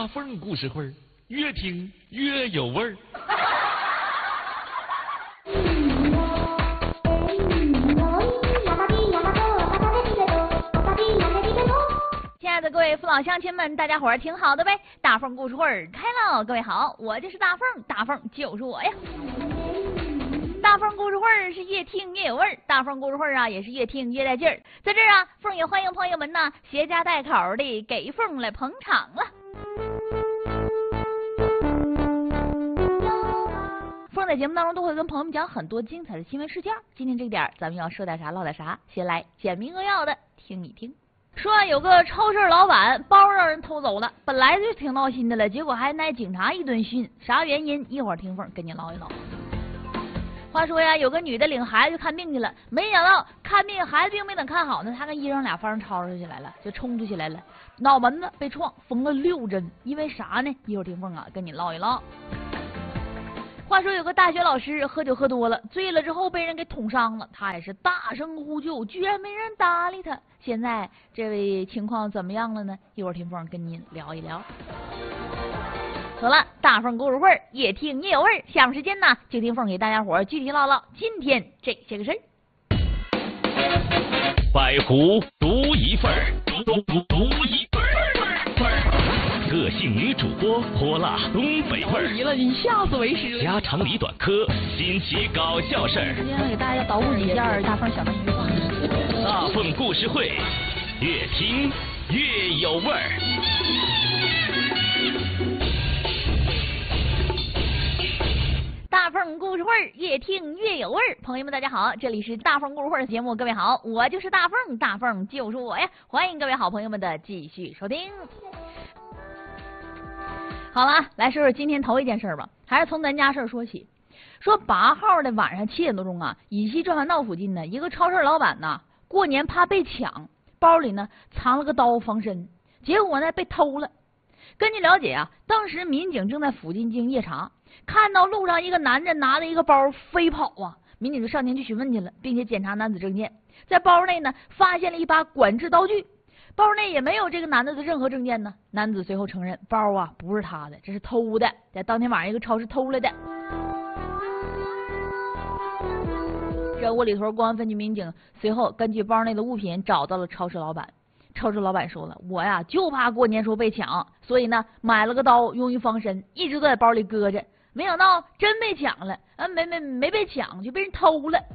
大凤故事会，越听越有味儿。 亲爱的各位父老乡亲们，大家伙儿挺好的呗？大凤故事会开了，各位好，我就是大凤，大凤就是我呀。大凤故事会是越听越有味儿，大凤故事会啊也是越听越带劲儿。在这儿啊，凤也欢迎朋友们呢携家带口的给凤来捧场了。凤在节目当中都会跟朋友们讲很多精彩的新闻事件，今天这点咱们要说点啥唠点啥，先来简明扼要的听一听。说啊，有个超市老板包让人偷走了，本来就挺闹心的了，结果还挨警察一顿训，啥原因？一会儿听凤跟你唠一唠。话说呀，有个女的领孩子去看病去了，没想到看病孩子病没等看好呢，她跟医生俩发生吵吵起来了，就冲突起来了，脑门子被撞，缝了6针，因为啥呢？一会儿听凤啊跟你唠一唠。话说有个大学老师喝酒喝多了，醉了之后被人给捅伤了，他也是大声呼救，居然没人搭理他。现在这位情况怎么样了呢？一会儿听凤跟您聊一聊。好了，大凤故事会越听越有味儿，下面时间呢就听凤给大家伙具体唠唠今天这些个事儿。 百壶独一份儿，独一份儿。个性女主播泼辣东北味儿， 急了，你吓死为师了。 家长里短科，新奇搞笑事儿。 今天给大家捣鼓几件大凤小妹鱼话。 大凤故事会，越听越有味儿。 大凤故事会越听越有味儿，朋友们大家好，这里是大凤故事会的节目，各位好，我就是大凤，大凤就是我呀，欢迎各位好朋友们的继续收听。好了，来说说今天头一件事吧，还是从咱家事儿说起。说8号的晚上7点多钟啊，乙西转盘道附近呢，一个超市老板呢，过年怕被抢，包里呢藏了个刀防身，结果呢被偷了。根据了解啊，当时民警正在附近进行夜查，看到路上一个男的拿着一个包飞跑啊，民警就上前去询问去了，并且检查男子证件，在包内呢发现了一把管制刀具，包内也没有这个男的的任何证件呢。男子随后承认，包啊不是他的，这是偷的，在当天晚上一个超市偷来的。这窝里头，公安分局民警随后根据包内的物品找到了超市老板。超市老板说了，我呀就怕过年时候被抢，所以呢买了个刀用于防身，一直都在包里搁着。没想到真被抢了，没被抢，就被人偷了。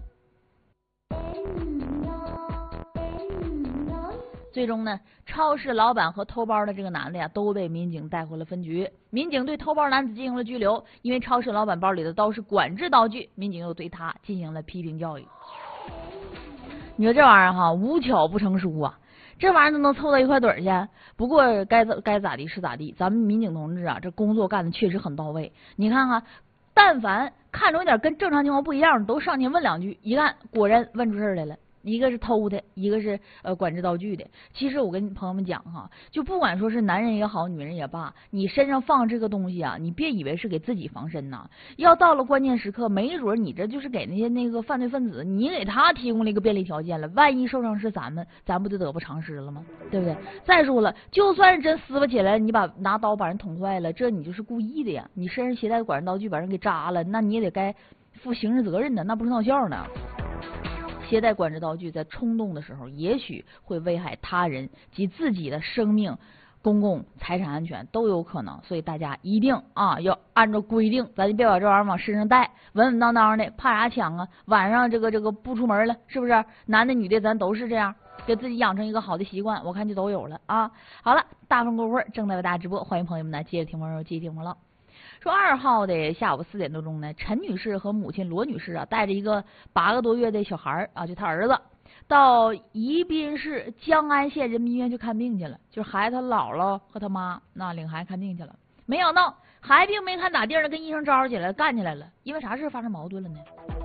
最终呢，超市老板和偷包的这个男的呀，都被民警带回了分局。民警对偷包男子进行了拘留，因为超市老板包里的刀是管制刀具，民警又对他进行了批评教育。你说这玩意儿哈，无巧不成书啊，这玩意儿都能凑到一块堆去。不过该咋地是咋地，咱们民警同志啊，这工作干的确实很到位。你看看，但凡看着有点跟正常情况不一样，都上前问2句，一看果然问出事来了。一个是偷的，一个是管制刀具的。其实我跟朋友们讲哈，就不管说是男人也好，女人也罢，你身上放这个东西啊，你别以为是给自己防身呐，要到了关键时刻，没准你这就是给那个犯罪分子，你给他提供了一个便利条件了。万一受伤是咱不就得不偿失了吗？对不对？再说了，就算是真撕巴起来，你拿刀把人捅坏了，这你就是故意的呀。你身上携带管制刀具把人给扎了，那你也得该负刑事责任的，那不是闹笑呢。携带管制刀具在冲动的时候，也许会危害他人及自己的生命、公共财产安全都有可能，所以大家一定啊要按照规定，咱就别把这玩意儿往身上带，稳稳当当的，怕啥抢啊？晚上这个不出门了，是不是？男的女的咱都是这样，给自己养成一个好的习惯，我看就都有了啊。好了，大凤故事会正在为大家直播，欢迎朋友们呢接着听风，继续听风了。说2号的下午4点多钟呢，陈女士和母亲罗女士啊，带着一个8个多月的小孩啊，就他儿子，到宜宾市江安县人民医院去看病去了。就是孩子他姥姥和他妈那领孩子看病去了，没想到孩子并没看咋地呢，跟医生吵起来了，干起来了。因为啥事发生矛盾了呢？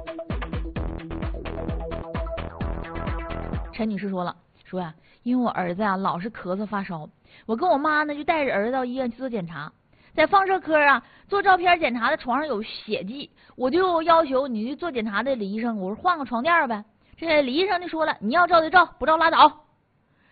陈女士说呀，因为我儿子呀老是咳嗽发烧，我跟我妈呢就带着儿子到医院去做检查。在放射科啊做照片检查的床上有血迹，我就要求你去做检查的李医生，我说换个床垫呗。这李医生就说了，你要照就照，不照拉倒。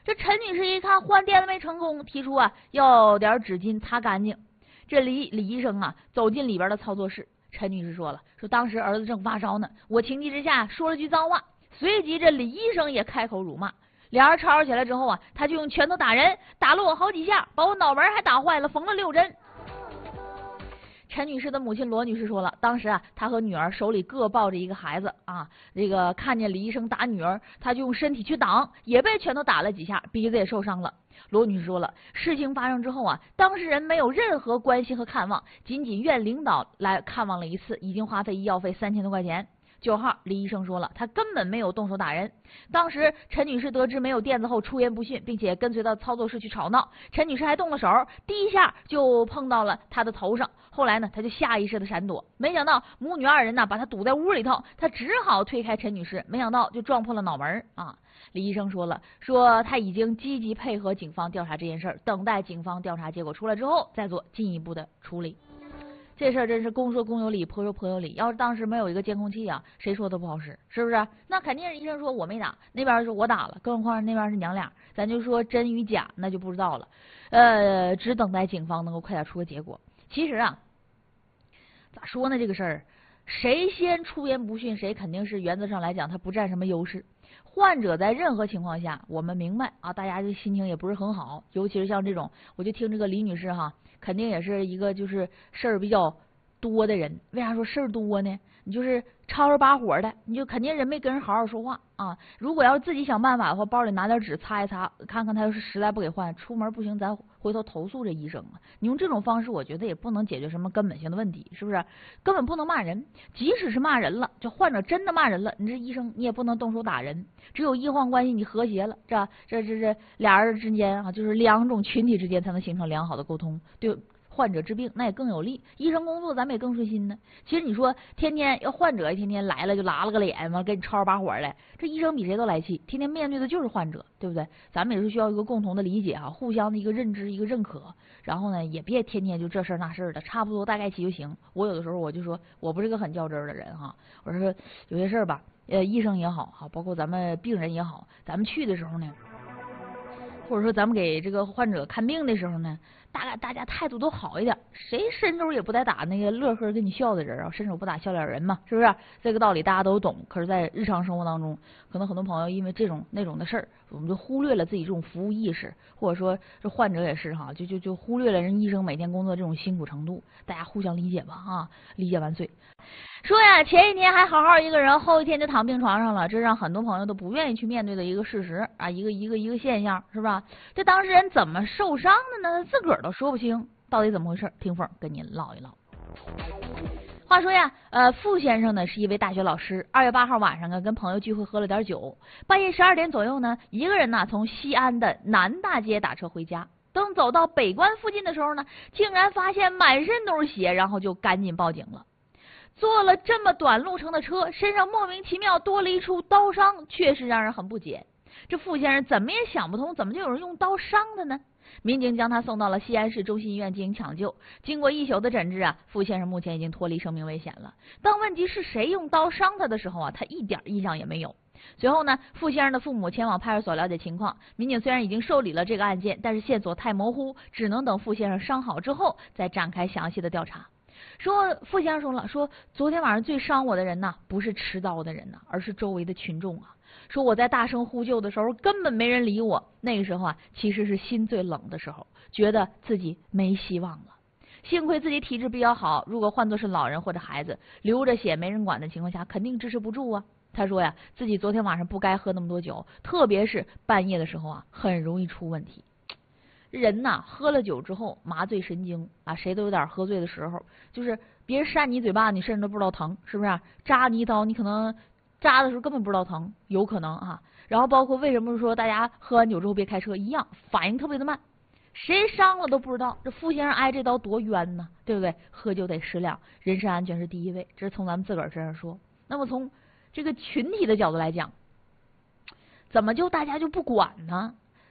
这陈女士一看换垫子没成功，提出要点纸巾擦干净。这李医生走进里边的操作室，陈女士说当时儿子正发烧呢，我情急之下说了句脏话，随即这李医生也开口辱骂。俩人吵吵起来之后他就用拳头打人，打了我好几下，把我脑门还打坏了，缝了6针。陈女士的母亲罗女士说了，当时她和女儿手里各抱着一个孩子这个看见李医生打女儿，她就用身体去挡，也被拳头打了几下，鼻子也受伤了。罗女士说了，事情发生之后当事人没有任何关心和看望，仅院领导来看望了一次，已经花费医药费3000多块钱。9号，李医生说了，他根本没有动手打人。当时陈女士得知没有垫子后出言不逊，并且跟随到操作室去吵闹。陈女士还动了手，第一下就碰到了他的头上。后来呢，他就下意识的闪躲，没想到母女2人把他堵在屋里头，他只好推开陈女士，没想到就撞破了脑门李医生说了，他已经积极配合警方调查这件事，等待警方调查结果出来之后再做进一步的处理。这事儿真是公说公有理，婆说婆有理。要是当时没有一个监控器谁说都不好使，是不是？那肯定是医生说我没打，那边说我打了，更何况那边是娘俩，咱就说真与假那就不知道了。只等待警方能够快点出个结果。其实咋说呢？这个事儿谁先出言不逊，谁肯定是原则上来讲他不占什么优势。患者在任何情况下，我们明白大家这心情也不是很好，尤其是像这种，我就听这个李女士肯定也是一个就是事儿比较多的人。为啥说事儿多呢？你就是吵吵把火的，你就肯定人没跟人好好说话如果要是自己想办法的话，包里拿点纸擦一擦，看看他要是实在不给换，出门不行咱回头投诉这医生你用这种方式我觉得也不能解决什么根本性的问题，是不是？根本不能骂人，即使是骂人了，这患者真的骂人了，你这医生你也不能动手打人。只有医患关系你和谐了，这俩人之间就是2种群体之间才能形成良好的沟通，对患者治病那也更有利，医生工作咱们也更顺心呢。其实你说天天要患者天天来了就拉了个脸完跟你吵吵把火的，这医生比谁都来气，天天面对的就是患者，对不对？咱们也是需要一个共同的理解互相的一个认知一个认可，然后呢也别天天就这事儿那事儿的，差不多大概齐就行。我有的时候我就说我不是个很较真儿的人我说有些事儿吧医生也好包括咱们病人也好，咱们去的时候呢，或者说咱们给这个患者看病的时候呢，大家态度都好一点，谁伸手也不带打那个乐呵跟你笑的人伸手不打笑脸人嘛，是不是？这个道理大家都懂。可是在日常生活当中，可能很多朋友因为这种那种的事儿，我们就忽略了自己这种服务意识，或者说这患者也是就忽略了人医生每天工作这种辛苦程度。大家互相理解吧理解万岁。说前一天还好好一个人，后一天就躺病床上了，这让很多朋友都不愿意去面对的一个事实一个现象，是吧？这当事人怎么受伤的呢？自个儿都说不清，到底怎么回事？听凤跟您唠一唠。话说傅先生呢是一位大学老师，2月8号晚上跟朋友聚会喝了点酒，半夜12点左右呢，一个人从西安的南大街打车回家。等走到北关附近的时候呢，竟然发现满身都是血，然后就赶紧报警了。坐了这么短路程的车，身上莫名其妙多了一处刀伤，确实让人很不解。这傅先生怎么也想不通，怎么就有人用刀伤的呢？民警将他送到了西安市中心医院进行抢救。经过1宿的诊治傅先生目前已经脱离生命危险了。当问及是谁用刀伤他的时候他一点印象也没有。随后呢，傅先生的父母前往派出所了解情况。民警虽然已经受理了这个案件，但是线索太模糊，只能等傅先生伤好之后再展开详细的调查。傅先生说昨天晚上最伤我的人不是持刀的人而是周围的群众说我在大声呼救的时候根本没人理我，那个时候其实是心最冷的时候，觉得自己没希望了。幸亏自己体质比较好，如果换作是老人或者孩子，流着血没人管的情况下，肯定支持不住他说自己昨天晚上不该喝那么多酒，特别是半夜的时候很容易出问题。人喝了酒之后麻醉神经谁都有点喝醉的时候，就是别人扇你嘴巴你甚至都不知道疼，是不是？扎你一刀你可能扎的时候根本不知道疼，有可能然后包括为什么说大家喝完酒之后别开车一样，反应特别的慢，谁伤了都不知道。这傅先生挨这刀多冤呢，对不对？喝酒得适量，人身安全是第一位，这是从咱们自个儿身上说。那么从这个群体的角度来讲，怎么就大家就不管呢？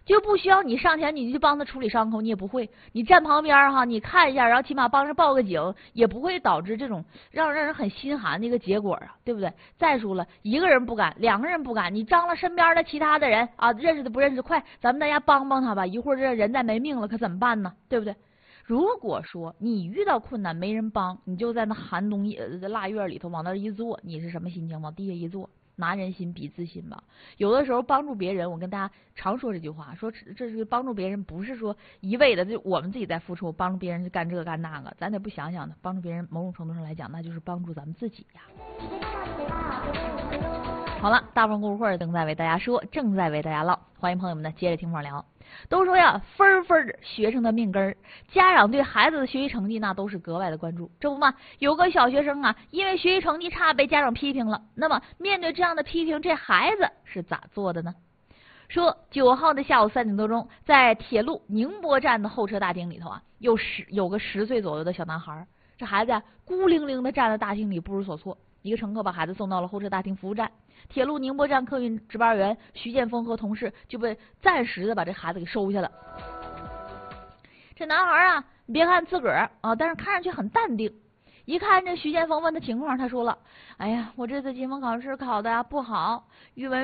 就不需要你上前你去帮他处理伤口，你也不会，你站旁边哈，你看一下，然后起码帮着报个警，也不会导致这种让人很心寒的一个结果啊，对不对？再说了，一个人不敢，两个人不敢，你张罗身边的其他的人啊，认识的不认识，快，咱们大家帮帮他吧，一会儿这人再没命了，可怎么办呢？对不对？如果说你遇到困难没人帮，你就在那寒冬腊月里头往那一坐，你是什么心情？往地下一坐，拿人心比自心吧。有的时候帮助别人，我跟大家常说这句话，说这是帮助别人，不是说一味的就我们自己在付出，帮助别人干这个干那个，咱得不想想呢。帮助别人，某种程度上来讲，那就是帮助咱们自己呀。好了，大风故事会正在为大家说，正在为大家唠，欢迎朋友们呢接着听我聊。都说呀，分分学生的命根儿，家长对孩子的学习成绩那都是格外的关注。这不嘛，有个小学生啊，因为学习成绩差被家长批评了。那么面对这样的批评，这孩子是咋做的呢？说9号的下午3点多钟，在铁路宁波站的候车大厅里头啊，有个10岁左右的小男孩，这孩子啊孤零零的站在大厅里不知所措。一个乘客把孩子送到了候车大厅服务站，铁路宁波站客运值班员徐建峰和同事就被暂时的把这孩子给收下了。这男孩啊，你别看自个儿啊，但是看上去很淡定。一看这徐建峰问他情况，他说了：“哎呀，我这次期末考试考的不好，语文